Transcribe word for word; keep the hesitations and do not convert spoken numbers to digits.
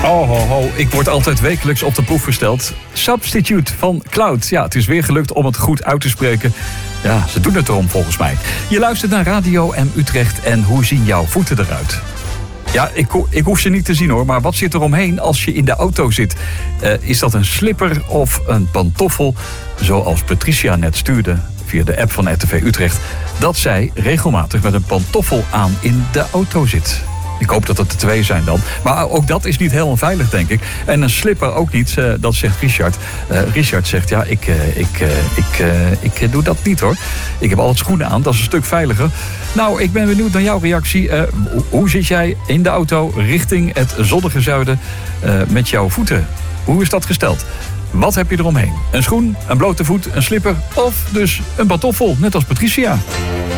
Oh, ho, ho. Ik word altijd wekelijks op de proef gesteld. Substitute van Cloud. Ja, het is weer gelukt om het goed uit te spreken. Ja, ze doen het erom volgens mij. Je luistert naar Radio M Utrecht en hoe zien jouw voeten eruit? Ja, ik, ik hoef ze niet te zien hoor, maar wat zit er omheen als je in de auto zit? Uh, is dat een slipper of een pantoffel? Zoals Patricia net stuurde via de app van R T V Utrecht, dat zij regelmatig met een pantoffel aan in de auto zit. Ik hoop dat het er twee zijn dan. Maar ook dat is niet helemaal veilig, denk ik. En een slipper ook niet, uh, dat zegt Richard. Uh, Richard zegt, ja, ik, uh, ik, uh, ik, uh, ik uh, doe dat niet hoor. Ik heb altijd schoenen aan, dat is een stuk veiliger. Nou, ik ben benieuwd naar jouw reactie. Uh, hoe zit jij in de auto richting het zonnige zuiden uh, met jouw voeten? Hoe is dat gesteld? Wat heb je eromheen? Een schoen, een blote voet, een slipper of dus een pantoffel, net als Patricia?